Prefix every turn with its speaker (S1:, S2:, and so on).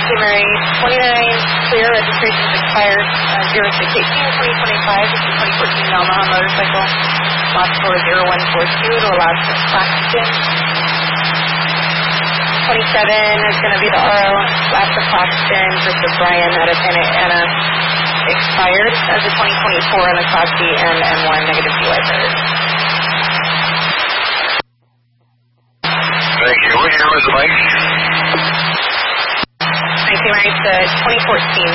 S1: you, Mary. 29 clear, registration's expired. 06/18/2025. This is 2014 Yamaha motorcycle. Lot score 0142 to Alaska Claxton. 27 is going to be the RO. Alaska Claxton versus Brian out of Anna. Expired as a 2024 on the Class B and M1 negative DUI credit.
S2: Thank you. What year was the bike?
S1: Thank you, Mary. It's 2014